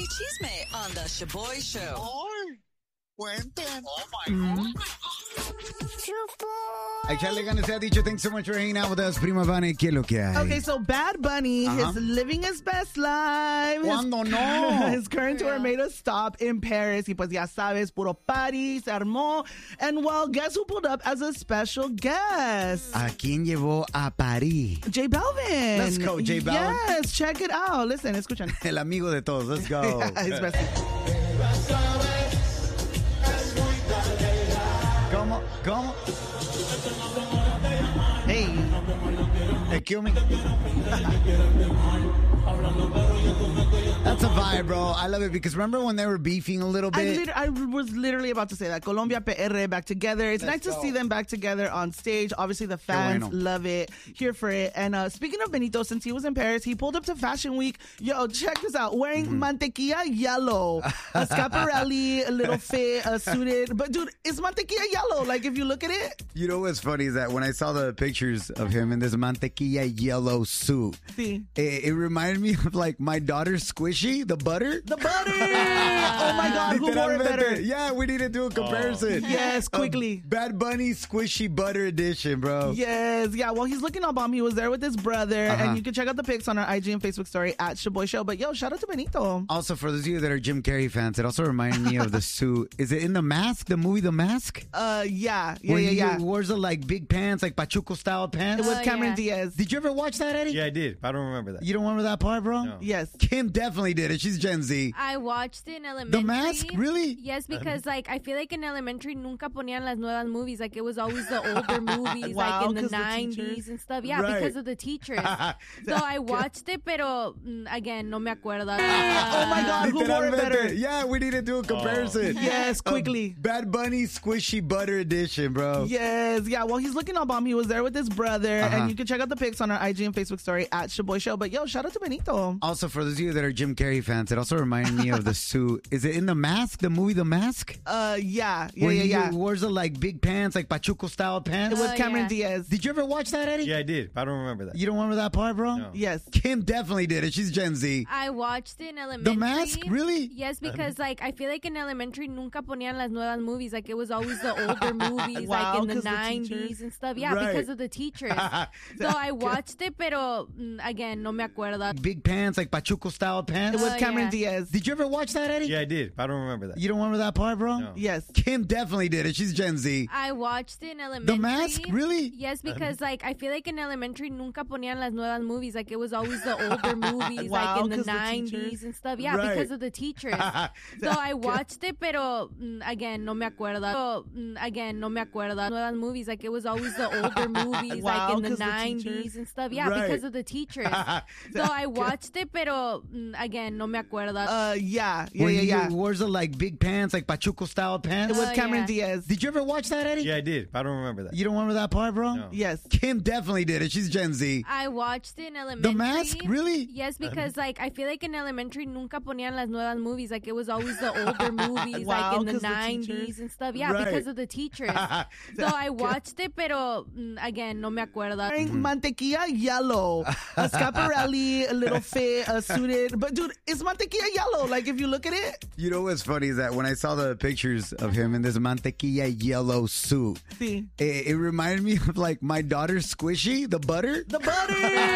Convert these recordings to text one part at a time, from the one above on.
Celebrity Chisme on The Shaboy Show. Ay, cuenten. Oh, my God. Echarle ganas se ha dicho. Thanks so much for hanging out with us, Prima Vane. ¿Qué es lo que hay? Okay, so Bad Bunny is living his best life. ¿Cuándo no? His current tour made a stop in Paris. Y pues ya sabes, puro party, se armó. And well, guess who pulled up as a special guest? ¿A quién llevó a París? J Balvin. Let's go, J Balvin. Yes, check it out. Listen, escuchan. El amigo de todos. Let's go. His bestie. ¿Cómo? Hey. Excuse me. That's a vibe, bro. I love it because remember when they were beefing a little bit? I was literally about to say that. Colombia, PR, back together. It's nice to see them back together on stage. Obviously, the fans love it. Here for it. And speaking of Benito, since he was in Paris, he pulled up to Fashion Week. Yo, check this out. Wearing mantequilla yellow. A Scaparelli, a little fit, suited. But, dude, it's mantequilla yellow. Like, if you look at it. You know what's funny is that when I saw the pictures of him in this mantequilla yellow suit, Sí. it reminded me of, like, my daughter's Squishy, the butter. The butter! Oh, my God. Who wore it better? Yeah, we need to do a comparison. Yes, quickly. Bad Bunny Squishy Butter Edition, bro. Yes, yeah. Well, he's looking all bomb. He was there with his brother, and you can check out the pics on our IG and Facebook story at Shaboy Show. But yo, shout out to Benito. Also, for those of you that are Jim Carrey fans, it also reminded me of the suit. Is it in The Mask? The movie The Mask? Yeah. Where he Yeah. wears the like big pants, like Pachuco style pants. It was Cameron Diaz. Did you ever watch that, Eddie? Yeah, I did. I don't remember that. You don't remember that part, bro? No. Yes. Kim definitely did it. She's Gen Z. I watched it in elementary. The Mask? Really? Yes, because like I feel like in elementary nunca ponían las nuevas movies. Like it was always the older movies, Wow, like in the 'cause the 90s teachers? and stuff. Yeah, Right. because of the teachers. So I watched it, pero again, no me acuerdo. Oh my God, who wore it better? Yeah, we need to do a comparison. Yes, quickly. Bad Bunny Squishy Butter Edition, bro. Yes, yeah. Well, he's looking all bomb. He was there with his brother, and you can check out the pics on our IG and Facebook story at Shaboy Show. But yo, shout out to Benito. Also, for those of you that are Jim Carrey fans, it also reminded me of the suit. Is it in The Mask? The movie The Mask? Yeah. Where he Yeah. wears the like big pants, like Pachuco style pants. It was Oh, Cameron yeah. Diaz. Did you ever watch that, Eddie? Yeah, I did. I don't remember that. You don't remember that part, bro? No. Yes. Kim definitely did it. She's Gen Z. I watched it in elementary. The Mask? Really? Yes, because like I feel like in elementary nunca ponían las nuevas movies. Like it was always the older movies, Wow, like in the 'cause the 90s teachers? and stuff. Yeah, Right. because of the teachers. So I watched it, pero again, no me acuerdo. Big pants, like Pachuco style pants. It was Oh, Cameron yeah. Diaz. Did you ever watch that, Eddie? Yeah, I did. I don't remember that. You don't remember that part, bro? No. Yes. Kim definitely did it. She's Gen Z. I watched it in elementary. The Mask? Really? Yes, because like I feel like in elementary nunca ponían las nuevas movies. Like it was always the older movies, Wow, like in the 'cause the 90s teachers? and stuff. Yeah, Right. because of the teachers. So I watched it, pero again, no me acuerdo. So, again, no me acuerdo. Nuevas movies, like it was always the older movies, Wow, like in the 'cause the 90s teachers? and stuff. Yeah, Right. because of the teachers. So I watched it, pero again, no me acuerdo. Yeah. Where he Yeah. wears the like big pants, like Pachuco style pants. It was Oh, Cameron yeah. Diaz. Did you ever watch that, Eddie? Yeah, I did. I don't remember that. You don't remember that part, bro? No. Yes. Kim definitely did it. She's Gen Z. I watched it in elementary. The Mask? Really? Yes, because like I feel like in elementary nunca ponían las nuevas movies. Like it was always the older movies, Wow, like in the 'cause the 90s teachers? and stuff. Yeah, Right. because of the teachers. So I watched it, pero again, no me acuerdo. Wearing mantequilla yellow. A Scaparelli, a little fit, suited. But dude, it's mantequilla yellow. Like if you look at it. You know what's funny is that when I saw the pictures of him in this mantequilla yellow suit, Sí. it reminded me of like my daughter's Squishy, the butter. The butter!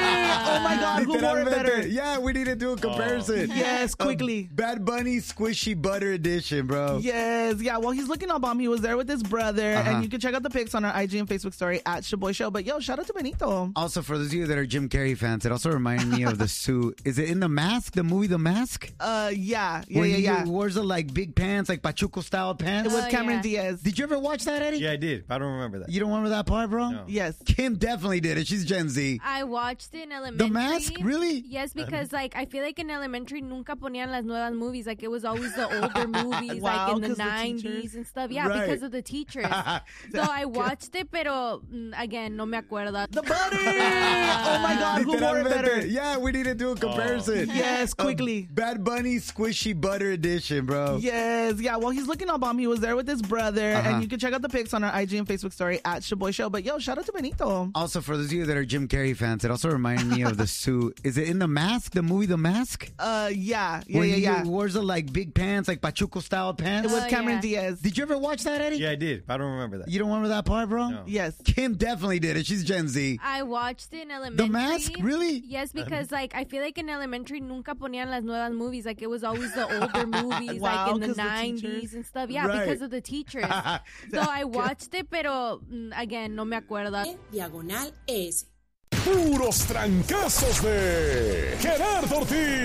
Oh my God, who wore it better? Yeah, we need to do a comparison. Yes, quickly. Bad Bunny Squishy Butter Edition, bro. Yes, yeah. Well, he's looking all bomb. He was there with his brother, and you can check out the pics on our IG and Facebook story at Shaboy Show. But yo, shout out to Benito. Also, for those of you that are Jim Carrey fans, it also reminded me of the suit. Is it in The Mask? The movie The Mask? Yeah. Where he Yeah. wears the like big pants, like Pachuco style pants. It was Oh, Cameron yeah. Diaz. Did you ever watch that, Eddie? Yeah, I did. I don't remember that. You don't remember that part, bro? No. Yes. Kim definitely did it. She's Gen Z. I watched it in elementary. The Mask? Really? Yes, because like I feel like in elementary nunca ponían las nuevas movies. Like it was always the older movies, Wow, like in the 'cause the 90s teachers? and stuff. Yeah, Right. because of the teachers. So I watched it, pero again, no me acuerdo. The butter! Oh my God, who wore it better? Yeah, we need to do a comparison. Yes, quickly. Bad Bunny Squishy Butter Edition, bro. Yes, yeah. Well, he's looking all bomb. He was there with his brother, and you can check out the pics on our IG and Facebook story at Shaboy Show. But yo, shout out to Benito. Also, for those of you that are Jim Carrey fans, it also reminded me of the suit. Is it in The Mask? The movie The Mask? Yeah. Where he wears the like big pants, like Pachuco style pants. It was Cameron yeah. Diaz. Did you ever watch that, Eddie? Yeah, I did. I don't remember that. You don't remember that part, bro? No. Yes. Kim definitely did it. She's Gen Z. I watched it in elementary. The Mask? Really? Yes, because like I feel like in elementary nunca ponían las nuevas movies. Like it was always the older movies, Wow, like in the 'cause the 90s teachers. and stuff. Yeah, Right. because of the teachers. So I watched it, pero again, no me acuerdo. Diagonal S. Puros trancazos de Gerardo Ortiz.